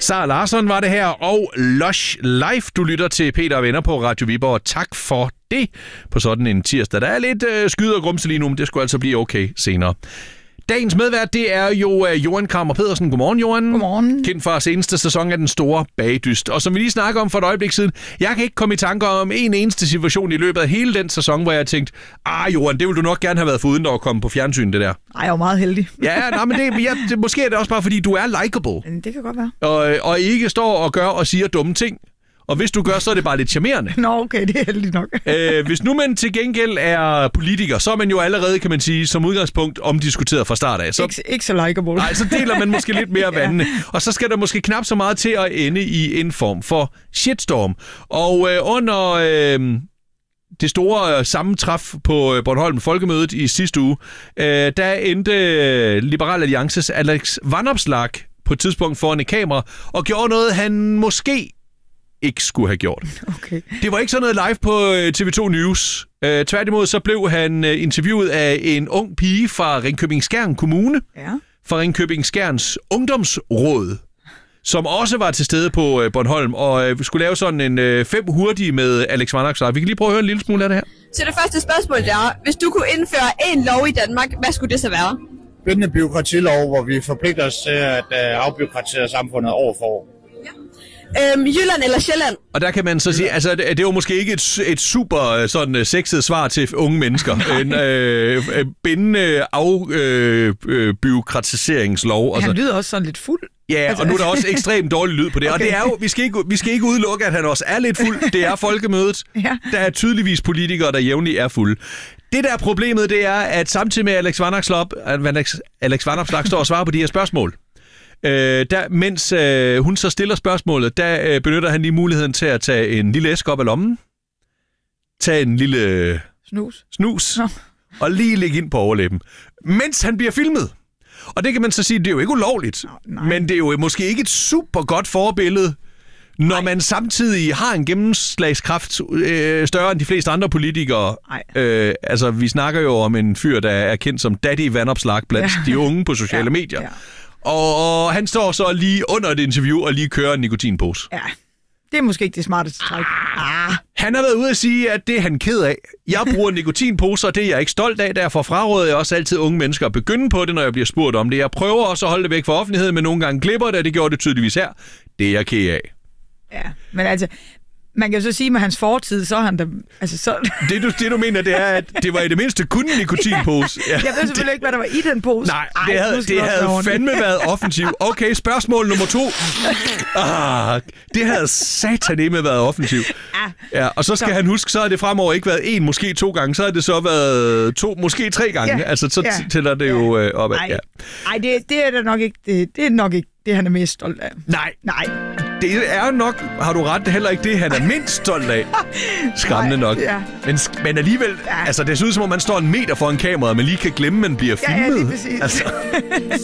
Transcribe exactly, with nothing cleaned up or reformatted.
Sara Larsson var det her, og Lush Live. Du lytter til Peter og Venner på Radio Viborg. Tak for det på sådan en tirsdag. Der er lidt øh, skyde og grumse lige nu, men det skulle altså blive okay senere. Dagens medvært, det er jo uh, Johan Kammer Pedersen. Godmorgen, Johan. Godmorgen. Kendt fra seneste sæson af Den Store Bagdyst. Og som vi lige snakker om for et øjeblik siden, jeg kan ikke komme i tanker om en eneste situation i løbet af hele den sæson, hvor jeg tænkte, ah Johan, det ville du nok gerne have været foruden at komme på fjernsyn, det der. Ej, jeg er jo meget heldig. Ja, nej, men det, ja, det, måske er det også bare, fordi du er likable. Det kan godt være. Og, og ikke står og gør og siger dumme ting. Og hvis du gør, så er det bare lidt charmerende. Nå, okay, det er heldigt nok. øh, hvis nu man til gengæld er politiker, så er man jo allerede, kan man sige, som udgangspunkt omdiskuteret fra start af. Så, ikke, ikke så likeable. Nej, så deler man måske lidt mere vandene. Og så skal der måske knap så meget til at ende i en form for shitstorm. Og øh, under øh, det store øh, sammentræf på øh, Bornholm Folkemødet i sidste uge, øh, der endte øh, Liberal Alliances Alex Vanopslagh på et tidspunkt foran et kamera og gjorde noget, han måske ikke skulle have gjort. Okay. Det var ikke sådan noget live på T V to News. Uh, tværtimod så blev han uh, interviewet af en ung pige fra Ringkøbing-Skjern Kommune, ja. fra Ringkøbing-Skjerns Ungdomsråd, som også var til stede på uh, Bornholm, og uh, skulle lave sådan en uh, fem hurtige med Alex Vanopslagh. Vi kan lige prøve at høre en lille smule af det her. Så det første spørgsmål er, hvis du kunne indføre en lov i Danmark, hvad skulle det så være? Bindende bureaukratilov, hvor vi forpligter os til at uh, afbureaukratisere samfundet år for år. Øhm, Jylland eller Sjælland? Og der kan man så sige, altså det, det var måske ikke et, et super sådan sexet svar til unge mennesker. En øh, bindende afbyråkratiseringslov. Øh, han lyder også sådan lidt fuld. Ja, altså, og nu er der også ekstremt dårlig lyd på det. Okay. Og det er jo, vi skal, ikke, vi skal ikke udelukke, at han også er lidt fuld. Det er folkemødet. Ja. Der er tydeligvis politikere, der jævnligt er fulde. Det der problemet, det er, at samtidig med Alex Vanopslagh, Alex, Alex Vanopslagh står og svarer på de her spørgsmål. Øh, der, mens øh, hun så stiller spørgsmålet, der øh, benytter han lige muligheden til at tage en lille æske op af lommen, tage en lille snus, snus Nå. og lige lægge ind på overlæben, mens han bliver filmet. Og det kan man så sige, det er jo ikke ulovligt, Nå, men det er jo måske ikke et super godt forbillede, når nej. man samtidig har en gennemslagskraft øh, større end de fleste andre politikere. Øh, altså, vi snakker jo om en fyr, der er kendt som Daddy Vanopslagh blandt ja. de unge på sociale ja. medier. Ja. Og han står så lige under et interview og lige kører en nikotinpose. Ja, det er måske ikke det smarteste træk. Ah. Han har været ude at sige, at det er han ked af. Jeg bruger nikotinposer, og det er jeg ikke stolt af. Derfor fraråder jeg også altid unge mennesker at begynde på det, når jeg bliver spurgt om det. Jeg prøver også at holde det væk fra offentligheden, men nogle gange glipper det, og det gjorde det tydeligvis her. Det er jeg ked af. Ja, men altså, man kan jo så sige, med hans fortid, så er han der... Altså, så... det, du, det du mener, det er, at det var i det mindste kun en nikotinpose. Ja. Jeg ved selvfølgelig ikke, hvad der var i den pose. Nej, det havde, det havde fandme været offensivt. Okay, spørgsmål nummer to. Ah, det havde sataneme været offensivt. Ja, og så skal så. han huske, så har det fremover ikke været en, måske to gange. Så har det så været to, måske tre gange. Ja. Altså, så ja. tæller det ja. jo øh, opad. Nej, ja. Ej, det, det er da nok ikke det, det er nok ikke det, han er mest stolt af. Nej. Nej. Det er nok, har du ret, det er heller ikke det, han er mindst stolt af. Skræmmende nok. Ja. Men, men alligevel, ja. altså det ser ud som om, man står en meter foran kameraet, og man lige kan glemme, at man bliver filmet. Ja, ja, lige præcis. Altså.